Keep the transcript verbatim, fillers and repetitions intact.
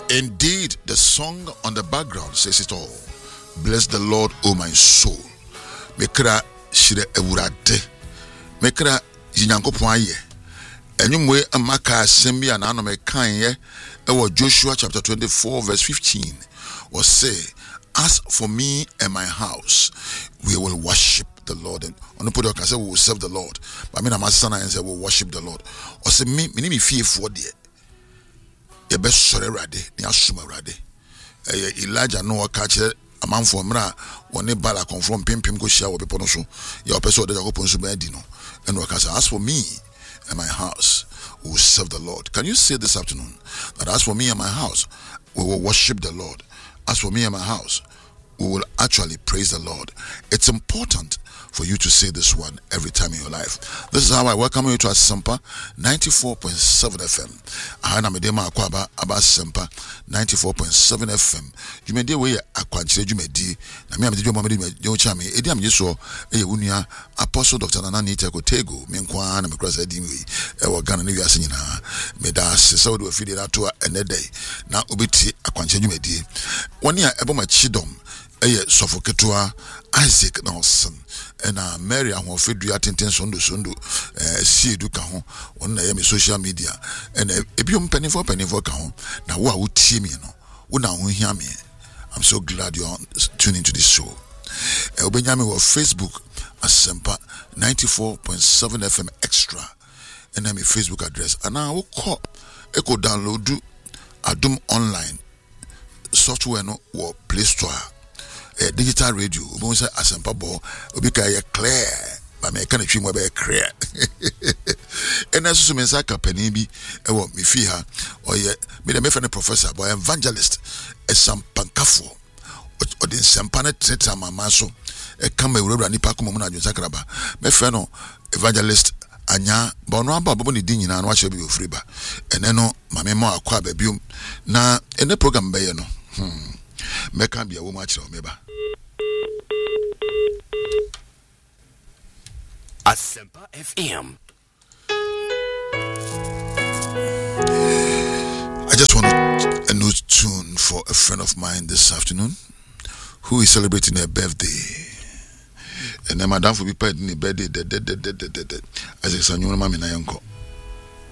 Indeed, the song on the background says it all. Bless the Lord, O my soul. Mekra shire ewurade. Mekra jinyankopon aye. Enyumwe amaka asem bia na no mekan ye ewo Joshua chapter twenty-four verse fifteen was say, as for me and my house, we will worship the Lord. And on the podium, I say we will serve the Lord. But I mean, my son and say we will worship the Lord. Or say me, me me fear for the. Your best sorry rade, ni asuma rade. Elijah no catch a man for mra one bala confront pim pim go share with people so. Your person that go ponso be dino. And we can say, as for me and my house, we will serve the Lord. Can you say this afternoon that as for me and my house, we will worship the Lord? As for me and my house, we will actually praise the Lord. It's important for you to say this one every time in your life. This is how I welcome you to Asempa ninety-four point seven F M. I am Medema Akwaba Aba Asempa ninety-four point seven F M. You may do way Akwanchire Jumedi. Na me am the Jumedi Jochami. Edi am yeso eye wunia Apostle Doctor Nana Nita Kotego. Me nkwa na me cross edimi e wo Ghana na wiase nyina. Me da se we feel that to enede na obeti Akwanchire Jumedi. Woni a ebo ma chidom eye Sofoketoa Isaac Nelson. And uh, Mary and her do attending Sundu Sundu, uh, see Duka on the social media. And if you penny for penny for count, now what would see me? No, would now hear me. I'm so glad you're tuning to this show. Uh, Benjamin on Facebook Asempa ninety-four point seven F M Extra, and then my Facebook address. And I will call, echo download do Adum online software no or Play Store. A digital radio, we say Asempa Bo, we be clear, but me can achieve more clear. And as soon as I can penny be, I want me fear, or yet, me the friend professor, boy, evangelist, a some pankafo, or the Sampana Teta Mamaso, a come a rubber Nipacumuna Zakraba, me friend, evangelist. Anya bono aba ni din nyina na wa che be ofriba ene no mame ma akwa babium na ene program be ye no hmm meka bia wo ma kire o meba Asempa F M. I just want a new tune for a friend of mine this afternoon who is celebrating her birthday. And then madam for be paid in the birthday, as a son, you know, mammy, na yanko.